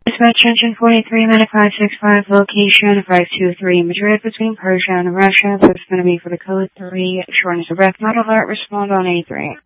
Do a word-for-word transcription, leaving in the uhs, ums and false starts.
Dispatch engine forty-three, Medic five six five, location five two three, Madrid, between Persia and Russia. This is going to be for the code three, shortness of breath, not alert, respond on A three.